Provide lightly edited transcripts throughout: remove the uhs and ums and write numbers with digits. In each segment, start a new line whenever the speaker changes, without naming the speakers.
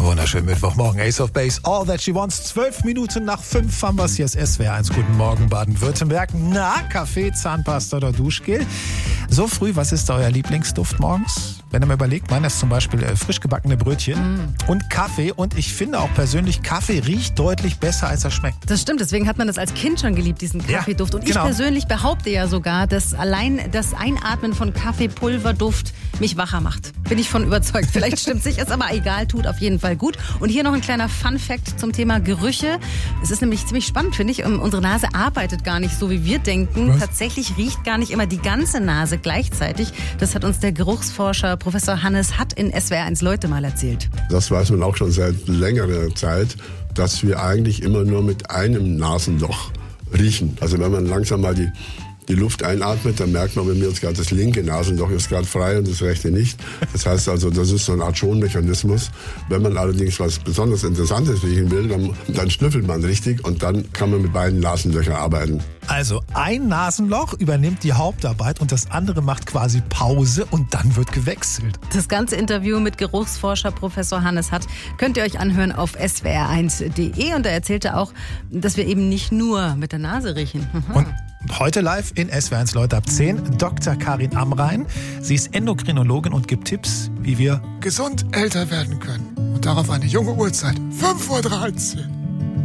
Wunderschönen Mittwochmorgen, Ace of Base, All That She Wants. 12 Minuten nach 5 haben wir es. Hier ist SWR1. Guten Morgen, Baden-Württemberg. Na, Kaffee, Zahnpasta oder Duschgel? So früh, was ist euer Lieblingsduft morgens? Wenn ihr mal überlegt, meiner ist zum Beispiel frisch gebackene Brötchen und Kaffee. Und ich finde auch persönlich, Kaffee riecht deutlich besser, als er schmeckt.
Das stimmt, deswegen hat man das als Kind schon geliebt, diesen Kaffeeduft. Und ich persönlich behaupte ja sogar, dass allein das Einatmen von Kaffeepulverduft mich wacher macht. Bin ich von überzeugt. Vielleicht stimmt sich, ist aber egal, tut auf jeden Fall gut. Und hier noch ein kleiner Fun-Fact zum Thema Gerüche. Es ist nämlich ziemlich spannend, finde ich. Unsere Nase arbeitet gar nicht so, wie wir denken.
Was?
Tatsächlich riecht gar nicht immer die ganze Nase gleichzeitig. Das hat uns der Geruchsforscher Professor Hannes Hatt in SWR1 Leute mal erzählt.
Das weiß man auch schon seit längerer Zeit, dass wir eigentlich immer nur mit einem Nasenloch riechen. Also wenn man langsam mal die Luft einatmet, dann merkt man, bei mir jetzt gerade das linke Nasenloch ist gerade frei und das rechte nicht. Das heißt also, das ist so eine Art Schonmechanismus. Wenn man allerdings was besonders Interessantes riechen will, dann schnüffelt man richtig und dann kann man mit beiden Nasenlöchern arbeiten.
Also ein Nasenloch übernimmt die Hauptarbeit und das andere macht quasi Pause und dann wird gewechselt.
Das ganze Interview mit Geruchsforscher Professor Hannes Hatt könnt ihr euch anhören auf swr1.de. Und er erzählte auch, dass wir eben nicht nur mit der Nase riechen.
Und heute live in SWR1 Leute ab 10, Dr. Karin Amrein. Sie ist Endokrinologin und gibt Tipps, wie wir
gesund älter werden können. Und darauf eine junge Uhrzeit, 5:13 Uhr.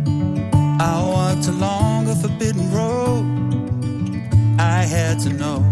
I walked along a forbidden road. I had to know